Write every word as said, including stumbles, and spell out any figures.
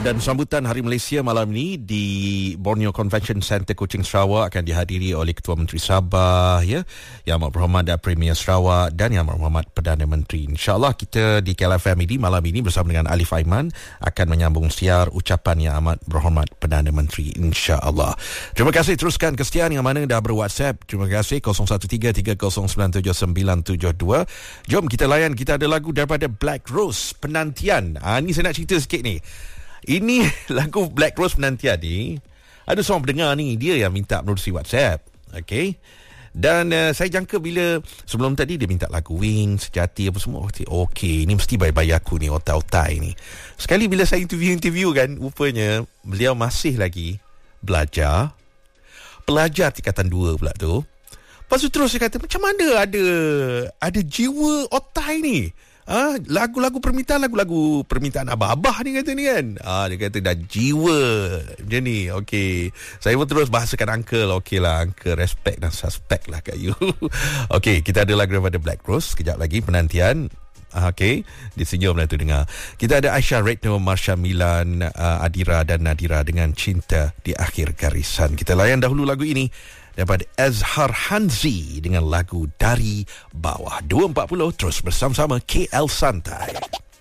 Dan sambutan Hari Malaysia malam ini di Borneo Convention Centre Kuching Sarawak akan dihadiri oleh Ketua Menteri Sabah, ya, Yang Amat Berhormat Premier Sarawak dan Yang Amat Berhormat Perdana Menteri. InsyaAllah kita di K L F M ini malam ini bersama dengan Alif Aiman akan menyambung siar ucapan Yang Amat Berhormat Perdana Menteri, insyaAllah. Terima kasih, teruskan kesetiaan yang mana dah ber-WhatsApp. Terima kasih kosong satu tiga tiga kosong sembilan tujuh sembilan tujuh dua. Jom kita layan, kita ada lagu daripada Black Rose, Penantian. Ah, ni saya nak cerita sikit ni. Ini lagu Black Rose, Penantian ni, ada seorang pendengar ni, dia yang minta menerusi WhatsApp. Okey. Dan uh, saya jangka bila sebelum tadi dia minta lagu Wing, Sejati apa semua. Okey, ni mesti bayi-bayi aku ni, otai-otai ni. Sekali bila saya interview-interview kan, rupanya beliau masih lagi belajar. Pelajar tingkatan dua pula tu. Lepas tu terus saya kata, macam mana ada ada jiwa otai ni? Ah, lagu-lagu permintaan, lagu-lagu permintaan abah-abah ni kata ni kan. Ah, dia kata dah jiwa macam ni. Okey, saya pun terus bahasakan uncle. Okey lah uncle, respect dan suspect lah kat you. Okey, kita ada lagu daripada Black Rose. Sekejap lagi, Penantian. Ah, okey, dia senyum lah tu dengar. Kita ada Aisyah Retno, Marsha Milan, uh, Adira dan Nadira dengan Cinta di Akhir Garisan. Kita layan dahulu lagu ini daripada Azhar Hanzi dengan lagu Dari Bawah. Dua empat puluh, terus bersama-sama K L Santai.